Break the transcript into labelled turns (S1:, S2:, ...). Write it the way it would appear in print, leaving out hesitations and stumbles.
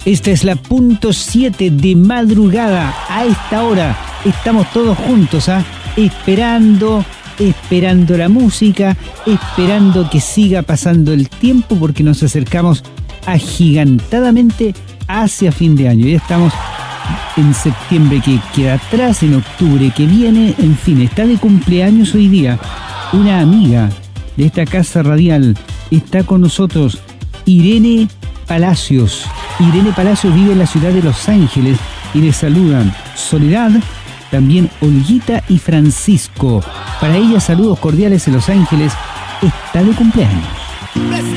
S1: Esta es la .7 de madrugada. A esta hora estamos todos juntos, esperando la música, esperando que siga pasando el tiempo, porque nos acercamos agigantadamente hacia fin de año. Ya estamos en septiembre que queda atrás, en octubre que viene, en fin, está de cumpleaños hoy día una amiga de esta casa radial. Está con nosotros Irene Palacios. Irene Palacios vive en la ciudad de Los Ángeles y le saludan Soledad, también Olguita y Francisco. Para ella, saludos cordiales en Los Ángeles. Está de cumpleaños.